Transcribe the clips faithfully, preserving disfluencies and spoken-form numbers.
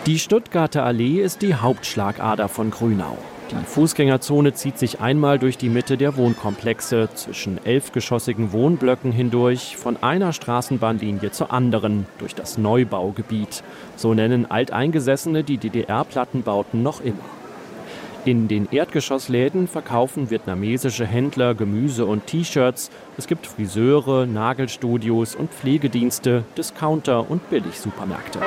Die Stuttgarter Allee ist die Hauptschlagader von Grünau. Die Fußgängerzone zieht sich einmal durch die Mitte der Wohnkomplexe, zwischen elfgeschossigen Wohnblöcken hindurch, von einer Straßenbahnlinie zur anderen, durch das Neubaugebiet. So nennen Alteingesessene die D D R-Plattenbauten noch immer. In den Erdgeschossläden verkaufen vietnamesische Händler Gemüse und T-Shirts. Es gibt Friseure, Nagelstudios und Pflegedienste, Discounter und Billigsupermärkte.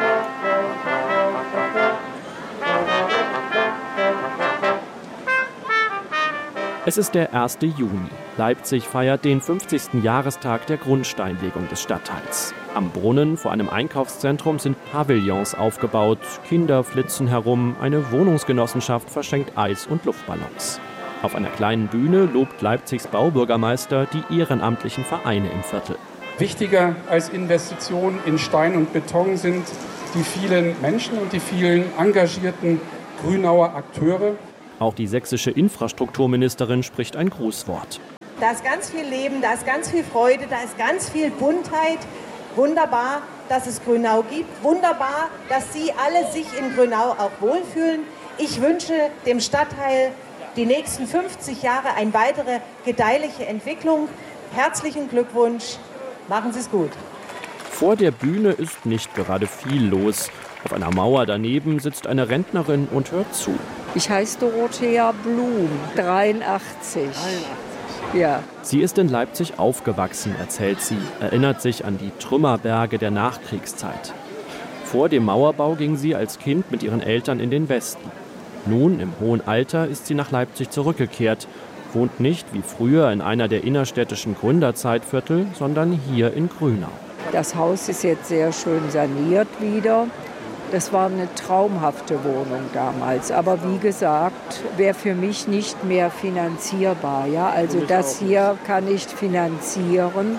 Es ist der erste Juni. Leipzig feiert den fünfzigsten Jahrestag der Grundsteinlegung des Stadtteils. Am Brunnen vor einem Einkaufszentrum sind Pavillons aufgebaut. Kinder flitzen herum, eine Wohnungsgenossenschaft verschenkt Eis und Luftballons. Auf einer kleinen Bühne lobt Leipzigs Baubürgermeister die ehrenamtlichen Vereine im Viertel. Wichtiger als Investitionen in Stein und Beton sind die vielen Menschen und die vielen engagierten Grünauer Akteure. Auch die sächsische Infrastrukturministerin spricht ein Grußwort. Da ist ganz viel Leben, da ist ganz viel Freude, da ist ganz viel Buntheit. Wunderbar, dass es Grünau gibt. Wunderbar, dass Sie alle sich in Grünau auch wohlfühlen. Ich wünsche dem Stadtteil die nächsten fünfzig Jahre eine weitere gedeihliche Entwicklung. Herzlichen Glückwunsch, machen Sie es gut. Vor der Bühne ist nicht gerade viel los. Auf einer Mauer daneben sitzt eine Rentnerin und hört zu. Ich heiße Dorothea Blum, dreiundachtzig. Ja. Sie ist in Leipzig aufgewachsen, erzählt sie, erinnert sich an die Trümmerberge der Nachkriegszeit. Vor dem Mauerbau ging sie als Kind mit ihren Eltern in den Westen. Nun, im hohen Alter, ist sie nach Leipzig zurückgekehrt, wohnt nicht wie früher in einer der innerstädtischen Gründerzeitviertel, sondern hier in Grünau. Das Haus ist jetzt sehr schön saniert wieder. Das war eine traumhafte Wohnung damals. Aber wie gesagt, wäre für mich nicht mehr finanzierbar. Ja? Also das hier kann ich finanzieren.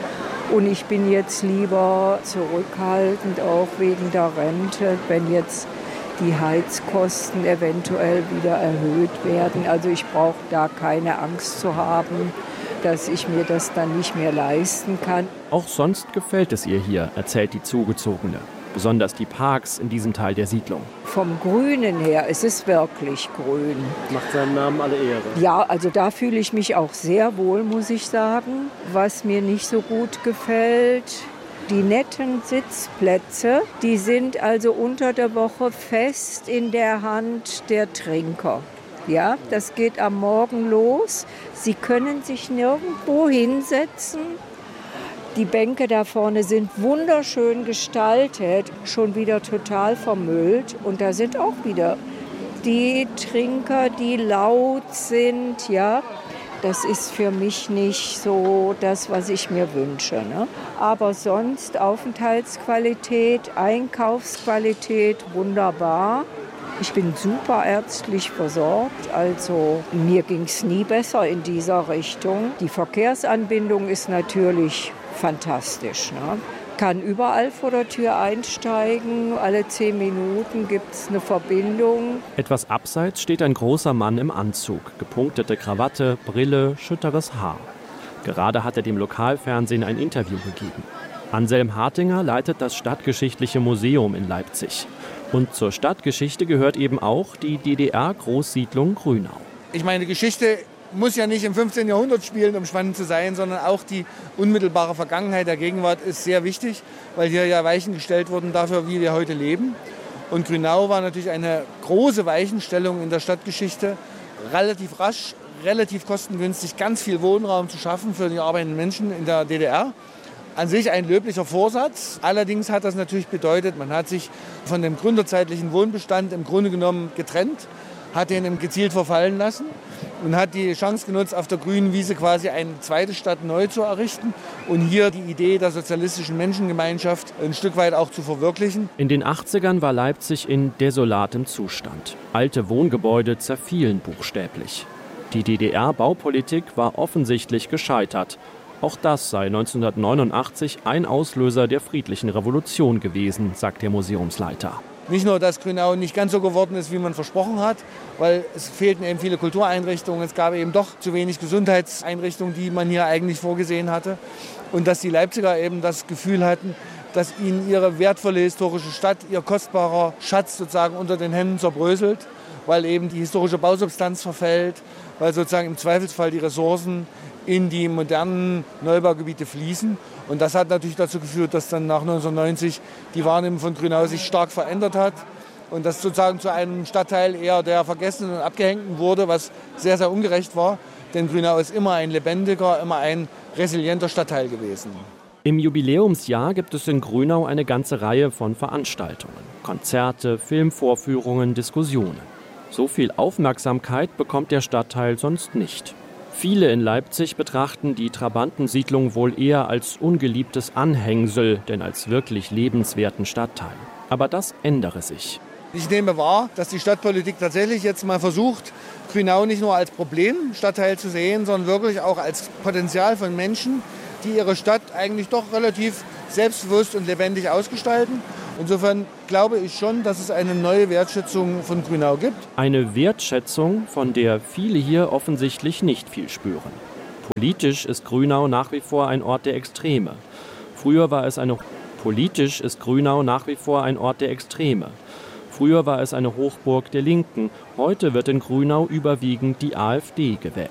Und ich bin jetzt lieber zurückhaltend, auch wegen der Rente, wenn jetzt die Heizkosten eventuell wieder erhöht werden. Also ich brauche da keine Angst zu haben, dass ich mir das dann nicht mehr leisten kann. Auch sonst gefällt es ihr hier, erzählt die Zugezogene. Besonders die Parks in diesem Teil der Siedlung. Vom Grünen her ist es wirklich grün. Macht seinem Namen alle Ehre. Ja, also da fühle ich mich auch sehr wohl, muss ich sagen. Was mir nicht so gut gefällt, die netten Sitzplätze, die sind also unter der Woche fest in der Hand der Trinker. Ja, das geht am Morgen los. Sie können sich nirgendwo hinsetzen. Die Bänke da vorne sind wunderschön gestaltet, schon wieder total vermüllt. Und da sind auch wieder die Trinker, die laut sind. Ja, das ist für mich nicht so das, was ich mir wünsche. Ne? Aber sonst Aufenthaltsqualität, Einkaufsqualität, wunderbar. Ich bin super ärztlich versorgt, also mir ging es nie besser in dieser Richtung. Die Verkehrsanbindung ist natürlich fantastisch. Ne? Kann überall vor der Tür einsteigen, alle zehn Minuten gibt es eine Verbindung. Etwas abseits steht ein großer Mann im Anzug, gepunktete Krawatte, Brille, schütteres Haar. Gerade hat er dem Lokalfernsehen ein Interview gegeben. Anselm Hartinger leitet das Stadtgeschichtliche Museum in Leipzig. Und zur Stadtgeschichte gehört eben auch die D D R-Großsiedlung Grünau. Ich meine, Geschichte muss ja nicht im fünfzehnten Jahrhundert spielen, um spannend zu sein, sondern auch die unmittelbare Vergangenheit der Gegenwart ist sehr wichtig, weil hier ja Weichen gestellt wurden dafür, wie wir heute leben. Und Grünau war natürlich eine große Weichenstellung in der Stadtgeschichte, relativ rasch, relativ kostengünstig, ganz viel Wohnraum zu schaffen für die arbeitenden Menschen in der D D R. An sich ein löblicher Vorsatz. Allerdings hat das natürlich bedeutet, man hat sich von dem gründerzeitlichen Wohnbestand im Grunde genommen getrennt, hat den gezielt verfallen lassen und hat die Chance genutzt, auf der grünen Wiese quasi eine zweite Stadt neu zu errichten und hier die Idee der sozialistischen Menschengemeinschaft ein Stück weit auch zu verwirklichen. In den achtzigern war Leipzig in desolatem Zustand. Alte Wohngebäude zerfielen buchstäblich. Die D D R-Baupolitik war offensichtlich gescheitert. Auch das sei neunzehnhundertneunundachtzig ein Auslöser der friedlichen Revolution gewesen, sagt der Museumsleiter. Nicht nur, dass Grünau nicht ganz so geworden ist, wie man versprochen hat, weil es fehlten eben viele Kultureinrichtungen, es gab eben doch zu wenig Gesundheitseinrichtungen, die man hier eigentlich vorgesehen hatte. Und dass die Leipziger eben das Gefühl hatten, dass ihnen ihre wertvolle historische Stadt, ihr kostbarer Schatz sozusagen unter den Händen zerbröselt, weil eben die historische Bausubstanz verfällt, weil sozusagen im Zweifelsfall die Ressourcen in die modernen Neubaugebiete fließen. Und das hat natürlich dazu geführt, dass dann nach neunzehnhundertneunzig die Wahrnehmung von Grünau sich stark verändert hat und das sozusagen zu einem Stadtteil eher der Vergessenen und Abgehängten wurde, was sehr, sehr ungerecht war. Denn Grünau ist immer ein lebendiger, immer ein resilienter Stadtteil gewesen. Im Jubiläumsjahr gibt es in Grünau eine ganze Reihe von Veranstaltungen. Konzerte, Filmvorführungen, Diskussionen. So viel Aufmerksamkeit bekommt der Stadtteil sonst nicht. Viele in Leipzig betrachten die Trabantensiedlung wohl eher als ungeliebtes Anhängsel, denn als wirklich lebenswerten Stadtteil. Aber das ändere sich. Ich nehme wahr, dass die Stadtpolitik tatsächlich jetzt mal versucht, Grünau nicht nur als Problemstadtteil zu sehen, sondern wirklich auch als Potenzial von Menschen, die ihre Stadt eigentlich doch relativ selbstbewusst und lebendig ausgestalten. Insofern glaube ich schon, dass es eine neue Wertschätzung von Grünau gibt. Eine Wertschätzung, von der viele hier offensichtlich nicht viel spüren. Politisch ist Grünau nach wie vor ein Ort der Extreme. Früher war es eine Politisch ist Grünau nach wie vor ein Ort der Extreme. Früher war es eine Hochburg der Linken. Heute wird in Grünau überwiegend die AfD gewählt.